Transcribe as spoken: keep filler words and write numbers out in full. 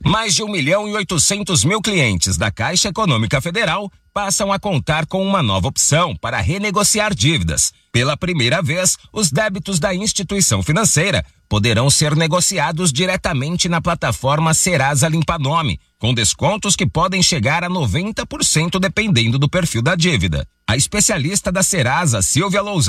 Mais de um milhão e oitocentos mil clientes da Caixa Econômica Federal passam a contar com uma nova opção para renegociar dívidas. Pela primeira vez, os débitos da instituição financeira poderão ser negociados diretamente na plataforma Serasa Limpa Nome, com descontos que podem chegar a noventa por cento dependendo do perfil da dívida. A especialista da Serasa, Silvia Lousada,